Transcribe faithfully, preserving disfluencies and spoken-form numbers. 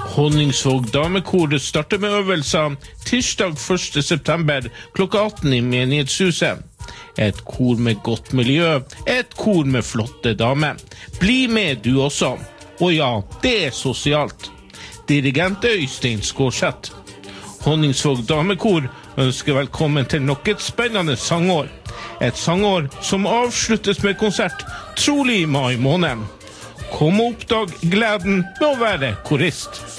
Honningsvåg damekor starter med øvelser tirsdag første september klokka atten i menighetshuset. Et kor med godt miljø, et kor med flotte damer. Bli med du også. Og ja, det er sosialt. Dirigent Øystein Skårseth. Honningsvåg damekor ønsker velkommen til nok et spennende sangår. Et sangår som avsluttes med konsert, trolig i mai måned. Kom og oppdag gleden med å være korist.